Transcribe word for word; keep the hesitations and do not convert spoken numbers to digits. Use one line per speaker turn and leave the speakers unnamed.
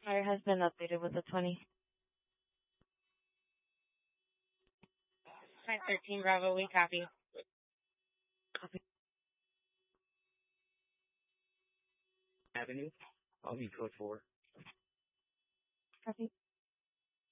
Fire has been updated with the twenty.
nine thirteen Bravo, we copy.
Copy.
Avenue. I'll be code four.
Copy.